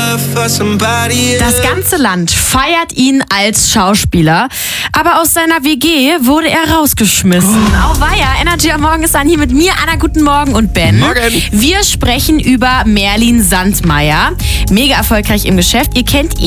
Das ganze Land feiert ihn als Schauspieler, aber aus seiner WG wurde er rausgeschmissen. Auweia, Energy am Morgen ist dann hier mit mir, Anna, guten Morgen und Ben. Morgen. Wir sprechen über Merlin Sandmeier, mega erfolgreich im Geschäft. Ihr kennt ihn